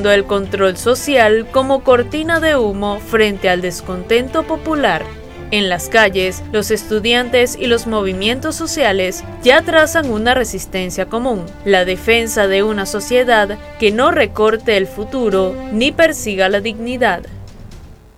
utilizando el control social como cortina de humo frente al descontento popular. En las calles, los estudiantes y los movimientos sociales ya trazan una resistencia común, la defensa de una sociedad que no recorte el futuro ni persiga la dignidad.